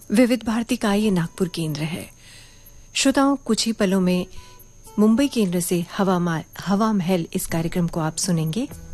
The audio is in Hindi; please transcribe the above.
विविध भारती का ये नागपुर केंद्र है। श्रोताओं, कुछ ही पलों में मुंबई केंद्र से हवा महल इस कार्यक्रम को आप सुनेंगे।